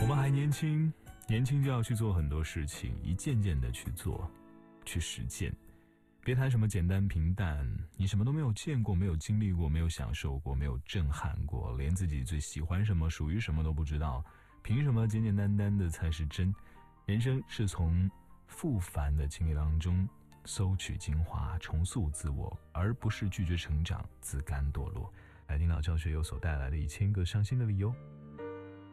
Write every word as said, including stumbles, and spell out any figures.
们还年轻，年轻就要去做很多事情，一件件的去做，去实践。别谈什么简单平淡，你什么都没有见过，没有经历过，没有享受过，没有震撼过，连自己最喜欢什么属于什么都不知道，凭什么简简单单的才是真？人生是从复繁的经历当中搜取精华，重塑自我，而不是拒绝成长，自甘堕落。来听老教学有所带来的一千个伤心的理由。